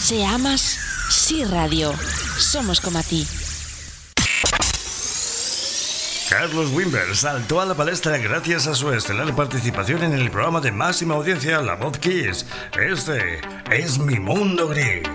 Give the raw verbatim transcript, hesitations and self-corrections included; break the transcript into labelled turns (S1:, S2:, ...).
S1: Se amas, sí radio. Somos como a ti.
S2: Carlos Wimber saltó a la palestra gracias a su estelar participación en el programa de máxima audiencia La Voz Kiss. Este es Mi Mundo Gris.